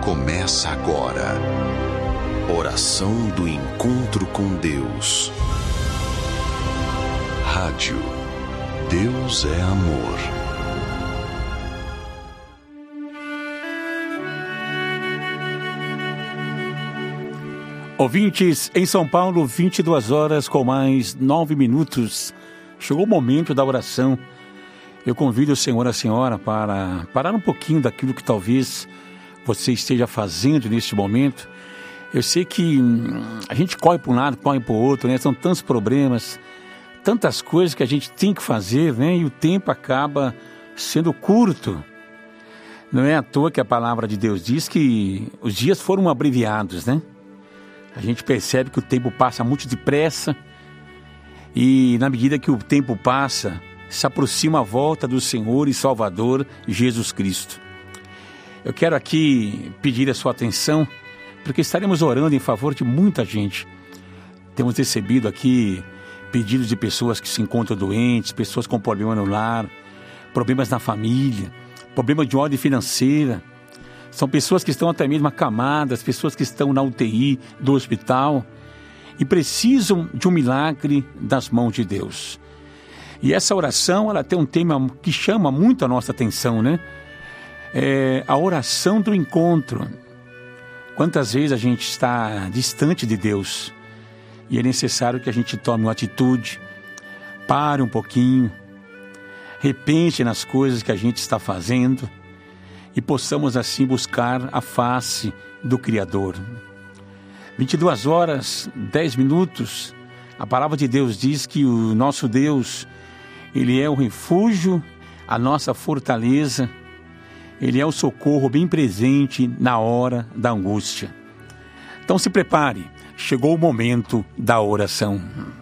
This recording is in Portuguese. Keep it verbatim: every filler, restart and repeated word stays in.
Começa agora. Oração do encontro com Deus. Rádio Deus é Amor. Ouvintes, em São Paulo, vinte e duas horas com mais nove minutos. Chegou o momento da oração. Eu convido o senhor e a senhora para parar um pouquinho daquilo que talvez você esteja fazendo neste momento. Eu sei que a gente corre para um lado, corre para o outro, né? São tantos problemas, tantas coisas que a gente tem que fazer, né? E o tempo acaba sendo curto. Não é à toa que a palavra de Deus diz que os dias foram abreviados, né? A gente percebe que o tempo passa muito depressa e na medida que o tempo passa, se aproxima a volta do Senhor e Salvador Jesus Cristo. Eu quero aqui pedir a sua atenção, porque estaremos orando em favor de muita gente. Temos recebido aqui pedidos de pessoas que se encontram doentes, pessoas com problema no lar, problemas na família, problemas de ordem financeira. São pessoas que estão até mesmo acamadas, pessoas que estão na U T I do hospital e precisam de um milagre das mãos de Deus. E essa oração, ela tem um tema que chama muito a nossa atenção, né? É a oração do encontro. Quantas vezes a gente está distante de Deus e é necessário que a gente tome uma atitude, pare um pouquinho, repense nas coisas que a gente está fazendo e possamos assim buscar a face do Criador. vinte e duas horas, dez minutos, a palavra de Deus diz que o nosso Deus, Ele é o refúgio, a nossa fortaleza, Ele é o socorro bem presente na hora da angústia. Então se prepare, chegou o momento da oração.